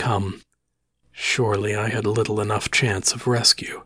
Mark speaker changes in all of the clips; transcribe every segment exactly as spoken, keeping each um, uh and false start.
Speaker 1: come. Surely I had little enough chance of rescue.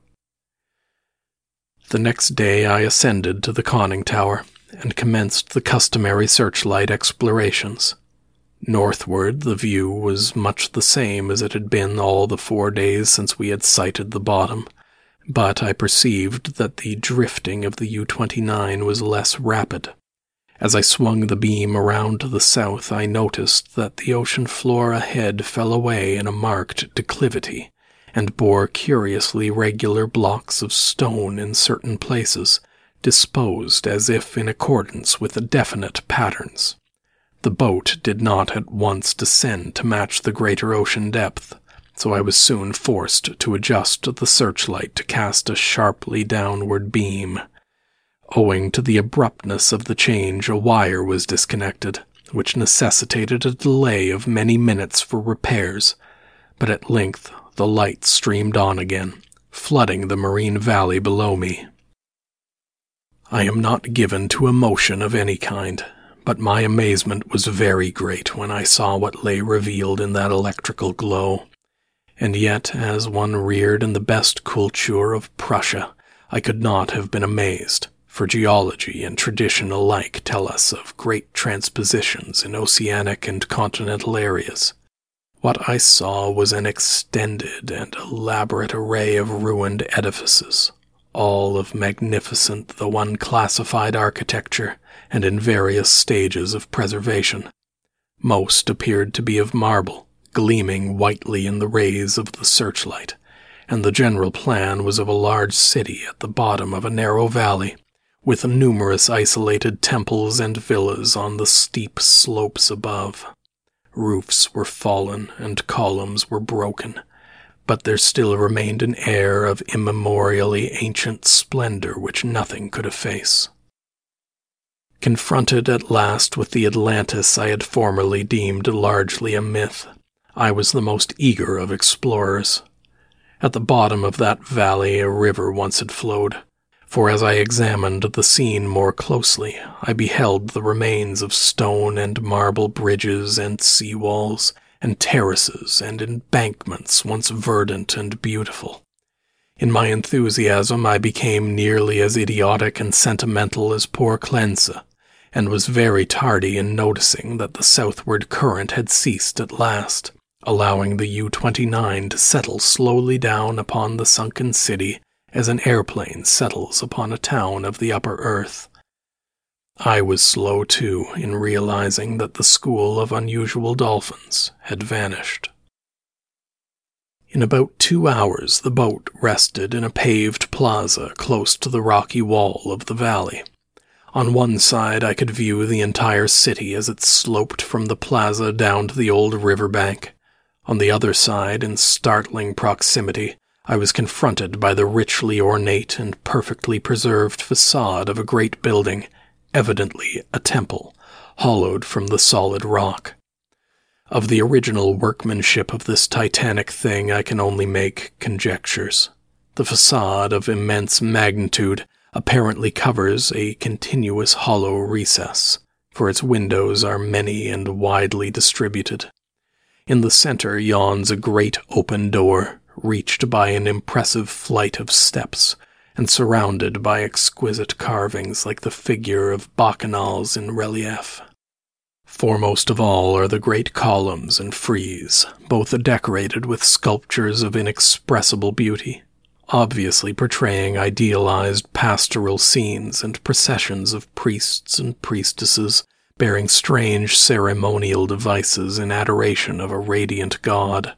Speaker 1: The next day I ascended to the conning tower and commenced the customary searchlight explorations. Northward, the view was much the same as it had been all the four days since we had sighted the bottom, but I perceived that the drifting of the U twenty-nine was less rapid. As I swung the beam around to the south, I noticed that the ocean floor ahead fell away in a marked declivity, and bore curiously regular blocks of stone in certain places, disposed as if in accordance with definite patterns. The boat did not at once descend to match the greater ocean depth, so I was soon forced to adjust the searchlight to cast a sharply downward beam. Owing to the abruptness of the change, a wire was disconnected, which necessitated a delay of many minutes for repairs, but at length the light streamed on again, flooding the marine valley below me. I am not given to emotion of any kind, but my amazement was very great when I saw what lay revealed in that electrical glow. And yet, as one reared in the best culture of Prussia, I could not have been amazed, for geology and tradition alike tell us of great transpositions in oceanic and continental areas. What I saw was an extended and elaborate array of ruined edifices, all of magnificent though unclassified architecture, and in various stages of preservation. Most appeared to be of marble, gleaming whitely in the rays of the searchlight, and the general plan was of a large city at the bottom of a narrow valley, with numerous isolated temples and villas on the steep slopes above. Roofs were fallen and columns were broken, but there still remained an air of immemorially ancient splendor which nothing could efface. Confronted at last with the Atlantis I had formerly deemed largely a myth, I was the most eager of explorers. At the bottom of that valley a river once had flowed, for as I examined the scene more closely, I beheld the remains of stone and marble bridges and sea-walls, and terraces and embankments once verdant and beautiful. In my enthusiasm I became nearly as idiotic and sentimental as poor Cleanse, and was very tardy in noticing that the southward current had ceased at last, allowing the U twenty-nine to settle slowly down upon the sunken city as an airplane settles upon a town of the upper earth. I was slow, too, in realizing that the school of unusual dolphins had vanished. In about two hours the boat rested in a paved plaza close to the rocky wall of the valley. On one side I could view the entire city as it sloped from the plaza down to the old river bank. On the other side, in startling proximity, I was confronted by the richly ornate and perfectly preserved facade of a great building, evidently a temple, hollowed from the solid rock. Of the original workmanship of this titanic thing I can only make conjectures. The facade, of immense magnitude, apparently covers a continuous hollow recess, for its windows are many and widely distributed. In the center yawns a great open door, reached by an impressive flight of steps, and surrounded by exquisite carvings like the figure of bacchanals in relief. Foremost of all are the great columns and frieze, both decorated with sculptures of inexpressible beauty, obviously portraying idealized pastoral scenes and processions of priests and priestesses bearing strange ceremonial devices in adoration of a radiant god.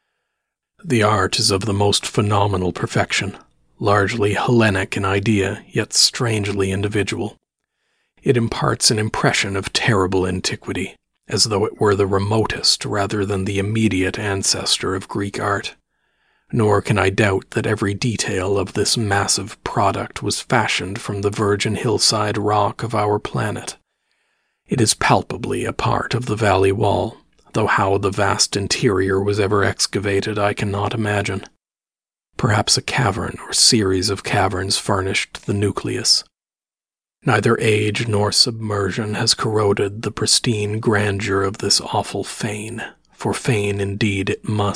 Speaker 1: The art is of the most phenomenal perfection, largely Hellenic in idea, yet strangely individual. It imparts an impression of terrible antiquity, as though it were the remotest rather than the immediate ancestor of Greek art. Nor can I doubt that every detail of this massive product was fashioned from the virgin hillside rock of our planet. It is palpably a part of the valley wall, though how the vast interior was ever excavated I cannot imagine. Perhaps a cavern or series of caverns furnished the nucleus. Neither age nor submersion has corroded the pristine grandeur of this awful fane, for fane indeed it must